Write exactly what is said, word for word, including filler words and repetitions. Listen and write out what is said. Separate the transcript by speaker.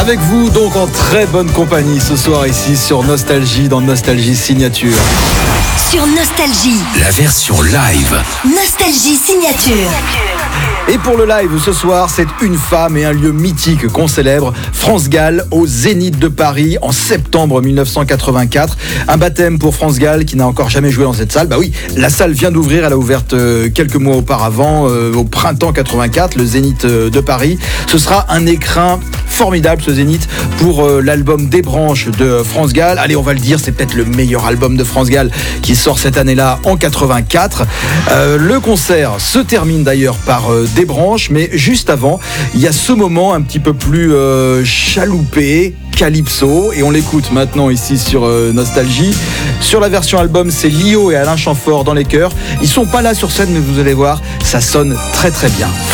Speaker 1: avec vous donc en très bonne compagnie ce soir ici sur Nostalgie dans Nostalgie Signature.
Speaker 2: Sur Nostalgie,
Speaker 3: la version live.
Speaker 2: Nostalgie Signature.
Speaker 1: Et pour le live ce soir, c'est une femme et un lieu mythique qu'on célèbre, France Gall au Zénith de Paris en septembre mille neuf cent quatre-vingt-quatre. Un baptême pour France Gall qui n'a encore jamais joué dans cette salle. Bah oui, la salle vient d'ouvrir, elle a ouvert euh, quelques mois auparavant, euh, au printemps quatre-vingt-quatre, le Zénith euh, de Paris. Ce sera un écrin formidable ce Zénith pour euh, l'album Des Branches de France Gall. Allez, on va le dire, c'est peut-être le meilleur album de France Gall qui sort cette année-là en quatre-vingt-quatre. Euh, le concert se termine d'ailleurs par euh, Des Branches, mais juste avant, il y a ce moment un petit peu plus euh, chaloupé, calypso, et on l'écoute maintenant ici sur euh, Nostalgie. Sur la version album, c'est Lio et Alain Chamfort dans les chœurs. Ils sont pas là sur scène, mais vous allez voir, ça sonne très très bien.